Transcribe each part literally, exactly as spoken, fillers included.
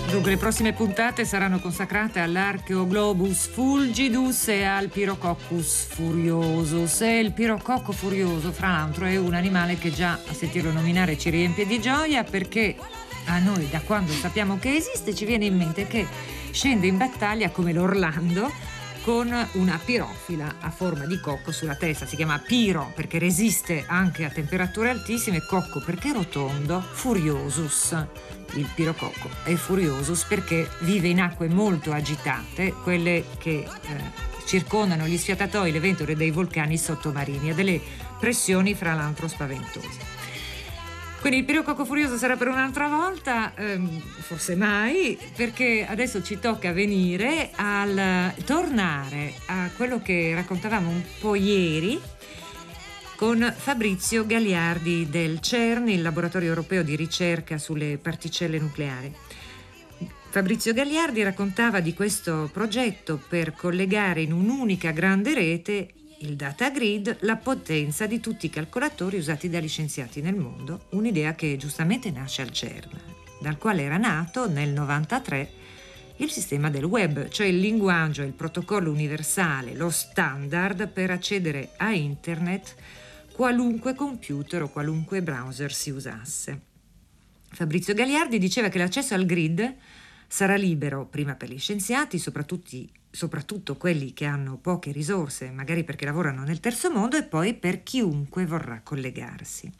Dunque, le prossime puntate saranno consacrate all'Archeoglobus fulgidus e al Pyrococcus furiosus. E il pirococco furioso, fra l'altro, è un animale che già a sentirlo nominare ci riempie di gioia, perché a noi, da quando sappiamo che esiste, ci viene in mente che scende in battaglia come l'Orlando con una pirofila a forma di cocco sulla testa. Si chiama Piro perché resiste anche a temperature altissime, cocco perché è rotondo, furiosus, il pirococco, e furiosus perché vive in acque molto agitate, quelle che eh, circondano gli sfiatatoi, le ventole dei vulcani sottomarini, a delle pressioni fra l'altro spaventose. Quindi il pirococco furioso sarà per un'altra volta, ehm, forse mai, perché adesso ci tocca venire al tornare a quello che raccontavamo un po' ieri con Fabrizio Gagliardi del CERN, il laboratorio europeo di ricerca sulle particelle nucleari. Fabrizio Gagliardi raccontava di questo progetto per collegare in un'unica grande rete il data grid, la potenza di tutti i calcolatori usati dagli scienziati nel mondo, un'idea che giustamente nasce al CERN, dal quale era nato nel novantatré il sistema del web, cioè il linguaggio, il protocollo universale, lo standard per accedere a internet qualunque computer o qualunque browser si usasse. Fabrizio Gagliardi diceva che l'accesso al grid sarà libero prima per gli scienziati, soprattutto, soprattutto quelli che hanno poche risorse, magari perché lavorano nel terzo mondo, e poi per chiunque vorrà collegarsi.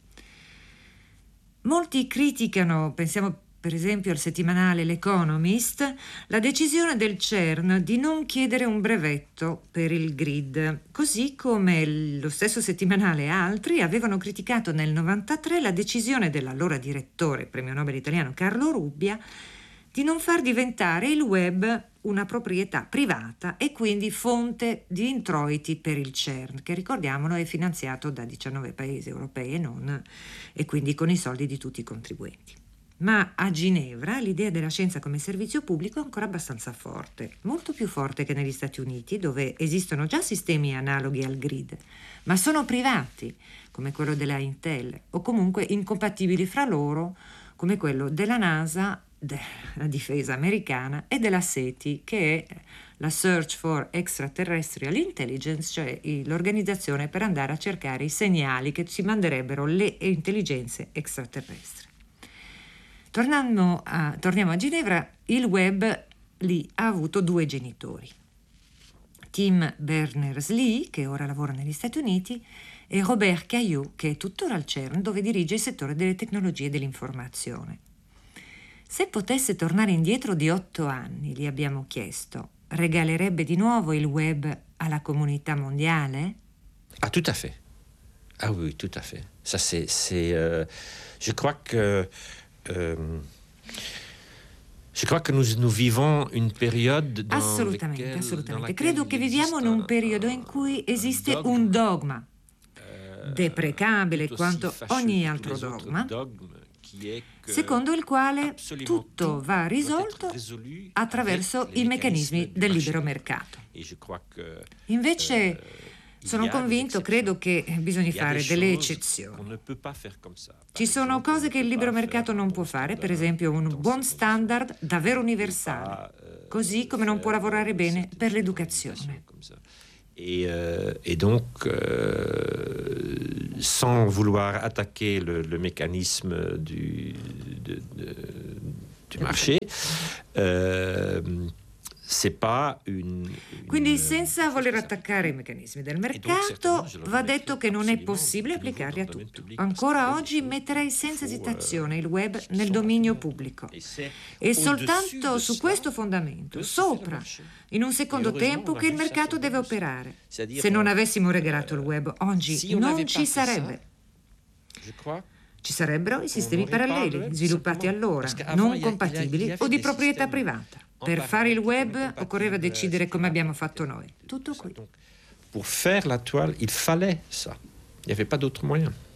Molti criticano, pensiamo per esempio al settimanale L'Economist, la decisione del CERN di non chiedere un brevetto per il grid, così come lo stesso settimanale e altri avevano criticato nel novantatré la decisione dell'allora direttore, premio Nobel italiano Carlo Rubbia, di non far diventare il web una proprietà privata e quindi fonte di introiti per il CERN, che ricordiamolo è finanziato da diciannove paesi europei e non, e quindi con i soldi di tutti i contribuenti. Ma a Ginevra l'idea della scienza come servizio pubblico è ancora abbastanza forte, molto più forte che negli Stati Uniti, dove esistono già sistemi analoghi al grid, ma sono privati, come quello della Intel, o comunque incompatibili fra loro, come quello della NASA, della difesa americana, e della SETI, che è la Search for Extraterrestrial Intelligence, cioè l'organizzazione per andare a cercare i segnali che ci manderebbero le intelligenze extraterrestri. Tornando a, torniamo a Ginevra, il web lì ha avuto due genitori. Tim Berners-Lee, che ora lavora negli Stati Uniti, e Robert Caillou, che è tuttora al CERN, dove dirige il settore delle tecnologie dell'informazione. Se potesse tornare indietro di otto anni, gli abbiamo chiesto, regalerebbe di nuovo il web alla comunità mondiale? Ah, tout à fait. Ah oui, tout à fait. Ça, c'est, c'est, euh, je crois que, euh, je crois que nous, nous vivons une période dans assolutamente, lequel, assolutamente. Credo che viviamo in un periodo in cui esiste un dogma, deprecabile quanto ogni altro dogma, secondo il quale tutto va risolto attraverso i meccanismi del libero mercato. Invece sono convinto, credo che bisogna fare delle eccezioni. Ci sono cose che il libero mercato non può fare, per esempio un buon standard davvero universale, così come non può lavorare bene per l'educazione. Et, euh, et donc, euh, sans vouloir attaquer le, le mécanisme du, de, de, du marché, euh, c'est pas une, une... Quindi, senza voler attaccare i meccanismi del mercato, va detto che non è possibile applicarli a tutto. Ancora oggi metterei senza esitazione il web nel dominio pubblico. E soltanto su questo fondamento, sopra, in un secondo tempo, che il mercato deve operare. Se non avessimo regalato il web, oggi non ci sarebbe. Ci sarebbero i sistemi paralleli, sviluppati allora, non compatibili o di proprietà privata. Per fare il web occorreva decidere come abbiamo fatto noi. Tutto qui. Pour faire la toile, il fallait ça. Il n'y avait pas d'autre moyen.